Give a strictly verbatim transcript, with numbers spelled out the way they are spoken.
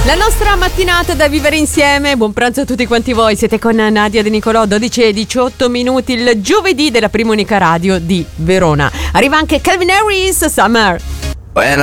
La nostra mattinata da vivere insieme. Buon pranzo a tutti quanti voi. Siete con Nadia De Nicolò, dodici e diciotto minuti, il giovedì della prima unica radio di Verona. Arriva anche Calvin Harris, Summer. When